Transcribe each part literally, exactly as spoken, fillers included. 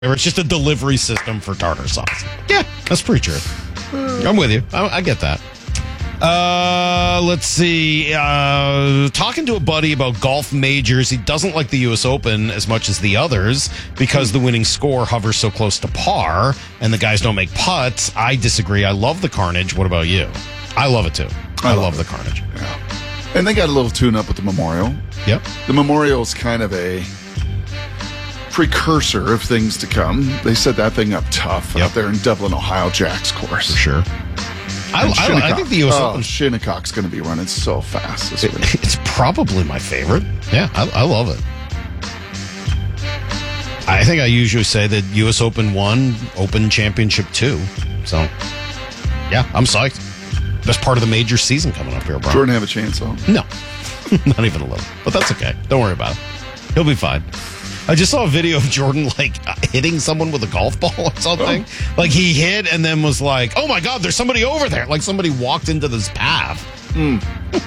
It's just a delivery system for tartar sauce. Yeah, that's pretty true. I'm with you. I, I get that. Uh, let's see. Uh, talking to a buddy about golf majors, he doesn't like the U S Open as much as the others because the winning score hovers so close to par and the guys don't make putts. I disagree. I love the carnage. What about you? I love it too. I, I love, love the carnage. Yeah. And they got a little tune up with the Memorial. Yep. The Memorial is kind of a precursor of things to come. They set that thing up tough yep. out there in Dublin, Ohio, Jack's course. For sure. I, I, I think the U S oh, Open. Shinnecock's going to be running so fast this it, week. It's probably my favorite. Yeah, I, I love it. I think I usually say that U S Open one, Open Championship two. So, yeah, I'm psyched. Best part of the major season coming up here, bro. Jordan have a chance, though? No, not even a little. But that's okay. Don't worry about it. He'll be fine. I just saw a video of Jordan, like, hitting someone with a golf ball or something. Oh. Like, he hit and then was like, oh, my God, there's somebody over there. Like, somebody walked into this path. Mm.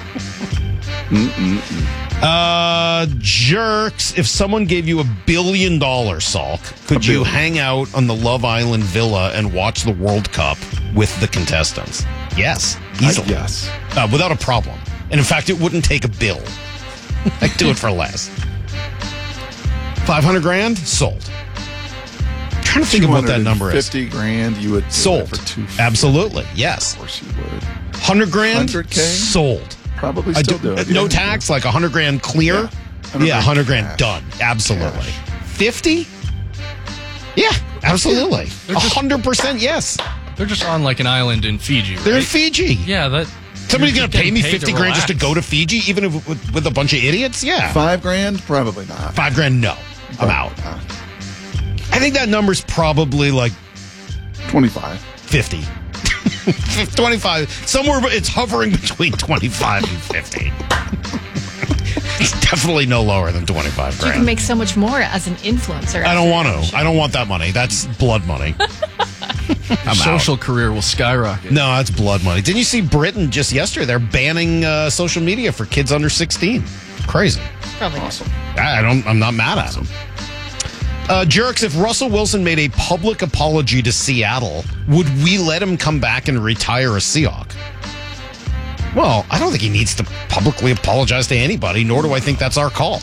uh, jerks, if someone gave you a billion dollars, Salk, could you hang out on the Love Island villa and watch the World Cup with the contestants? Yes. Easily. Uh, yes. Uh, without a problem. And, in fact, it wouldn't take a bill. I'd do it for less. five hundred grand sold. I'm trying to think of what that number is. fifty grand, you would do sold. For two Absolutely, yes. Of course you would. one hundred grand, one hundred K sold. Probably still do, do it. No yeah. tax, like one hundred grand clear. Yeah, one hundred, yeah, one hundred grand cash. done. Absolutely. Cash. fifty? Yeah, absolutely. one hundred percent yes. They're just on like an island in Fiji, right? They're in Fiji. Yeah, that. Somebody's going to pay me fifty grand just to go to Fiji, even if, with, with a bunch of idiots? Yeah. Five grand? Probably not. Five grand, no. I'm out. Uh, I think that number's probably like twenty-five. fifty. twenty-five. Somewhere it's hovering between twenty-five and fifty. It's definitely no lower than twenty-five grand. You can make so much more as an influencer. I don't want to. I don't want that money. That's blood money. Your social out. career will skyrocket. No, that's blood money. Didn't you see Britain just yesterday? They're banning uh, social media for kids under sixteen. Crazy. Probably awesome. I don't. I'm not mad at him. Uh, jerks, if Russell Wilson made a public apology to Seattle, would we let him come back and retire a Seahawk? Well, I don't think he needs to publicly apologize to anybody, nor do I think that's our call.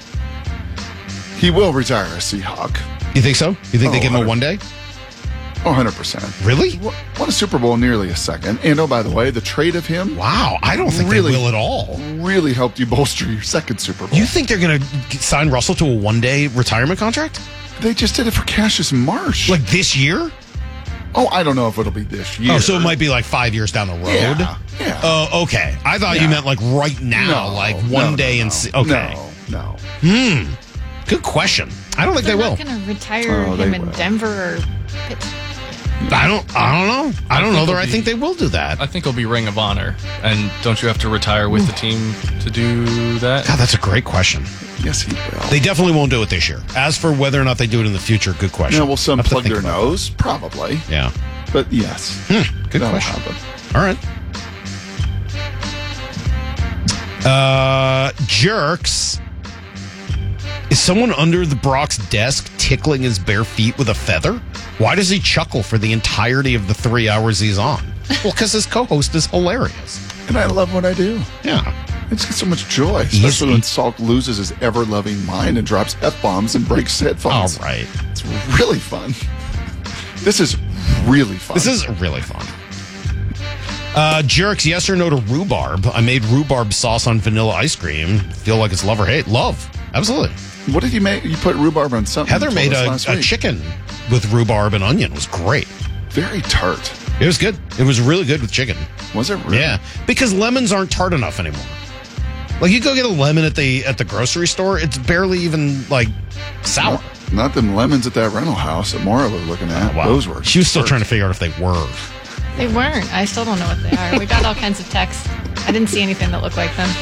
He will retire a Seahawk. You think so? You think oh, they give him a one day? Oh, one hundred percent. Really? Won a Super Bowl nearly a second. And oh, by the way, the trade of him. Wow, I don't think really, they will at all. Really helped you bolster your second Super Bowl. You think they're going to sign Russell to a one-day retirement contract? They just did it for Cassius Marsh. Like this year? Oh, I don't know if it'll be this year. Oh, so it might be like five years down the road? Yeah. yeah. Oh, okay. I thought yeah. you meant like right now, no, like one no, day no, and see. Okay. No, no. Hmm. Good question. I don't think They're they will. They're not going to retire oh, him in will. Denver or Pitt. I don't. I don't know. I don't I know. There. I think they will do that. I think it'll be Ring of Honor, and don't you have to retire with the team to do that? God, that's a great question. Yes, he will. They definitely won't do it this year. As for whether or not they do it in the future, good question. Yeah, will some plug their nose? That. Probably. Yeah. But yes. Hmm, good question. Happen. All right. Uh, jerks. Is someone under the Brock's desk tickling his bare feet with a feather? Why does he chuckle for the entirety of the three hours he's on? Well, because his co-host is hilarious. And I love what I do. Yeah. I just get so much joy, especially Easy. when Salk loses his ever-loving mind and drops F-bombs and breaks headphones. All right. It's really fun. This is really fun. This is really fun. Uh, jerks, yes or no to rhubarb? I made rhubarb sauce on vanilla ice cream. Feel like it's love or hate. Love. Absolutely. What did you make? You put rhubarb on something. Heather made a, a chicken with rhubarb and onion. It was great. Very tart. It was good. It was really good with chicken. Was it really? Yeah. Because lemons aren't tart enough anymore. Like, you go get a lemon at the at the grocery store, it's barely even, like, sour. Not, not them lemons at that rental house that Maura was looking at. Oh, wow. Those were. She was still tart. trying to figure out if they were. They weren't. I still don't know what they are. We got all kinds of texts. I didn't see anything that looked like them.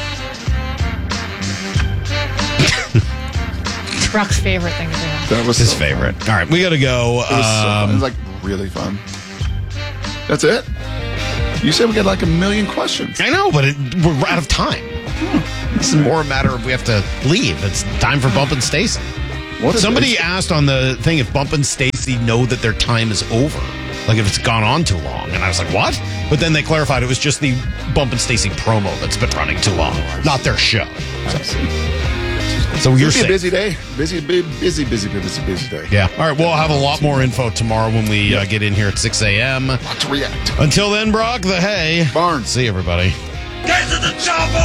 Brock's favorite thing to do. That was his so favorite. Fun. All right, we got to go. It was, um, so fun. It was like really fun. That's it? You said we got like a million questions. I know, but it, we're out of time. Hmm. This is more a matter of we have to leave. It's time for Bump and Stacy. What is Somebody it? asked on the thing if Bump and Stacy know that their time is over. Like if it's gone on too long. And I was like, what? But then they clarified it was just the Bump and Stacy promo that's been running too long, not their show. So you're It's safe. gonna be a busy day. Busy, bu- busy, busy, busy, busy day. Yeah. All right. We'll have a lot more info tomorrow when we uh, get in here at six a.m. Lot to react. Until then, Brock, the hay. Barnes. See you, everybody. Get to the chopper!